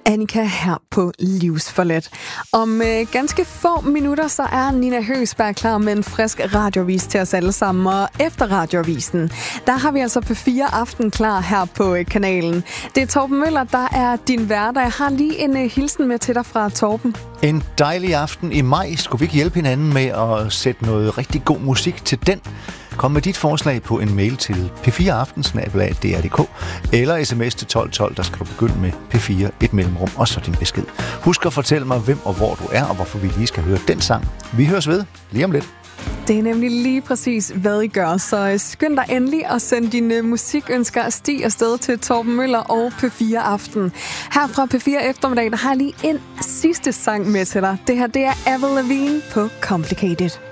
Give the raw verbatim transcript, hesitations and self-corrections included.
Annika her på Livsforladt. Om øh, ganske få minutter, så er Nina Høgsberg klar med en frisk radiovis til os alle sammen. Og efter radiovisen, der har vi altså P fire Aften klar her på øh, kanalen. Det er Torben Møller, der er din vært. Jeg har lige en øh, hilsen med til dig fra Torben. En dejlig aften i maj. Skulle vi ikke hjælpe hinanden med at sætte noget rigtig god musik til den? Kom med dit forslag på en mail til p fire aften snabel-a d r punktum d k eller sms til tolv tolv, der skal du begynde med P fire, et mellemrum og så din besked. Husk at fortælle mig, hvem og hvor du er, og hvorfor vi lige skal høre den sang. Vi høres ved lige om lidt. Det er nemlig lige præcis, hvad I gør, så skynd dig endelig at sende dine musikønsker og sti afsted til Torben Møller og P fire Aften. Her fra P fire Eftermiddag, der har jeg lige en sidste sang med til dig. Det her, det er Avril Lavigne på Complicated.